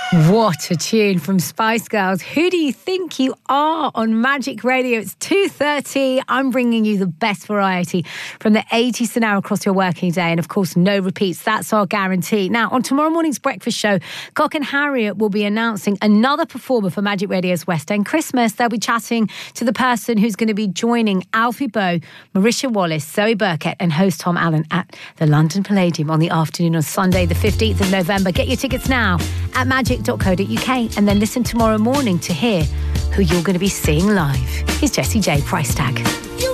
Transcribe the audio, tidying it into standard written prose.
What a tune from Spice Girls. Who do you think you are on Magic Radio? It's 2:30. I'm bringing you the best variety from the 80s to now across your working day. And of course, no repeats. That's our guarantee. Now, on tomorrow morning's breakfast show, Cock and Harriet will be announcing another performer for Magic Radio's West End Christmas. They'll be chatting to the person who's going to be joining Alfie Boe, Marisha Wallace, Zoe Burkett and host Tom Allen at the London Palladium on the afternoon of Sunday, the 15th of November. Get your tickets now at magic.co.uk and then listen tomorrow morning to hear who you're going to be seeing live. Here's Jessie J, Price Tag.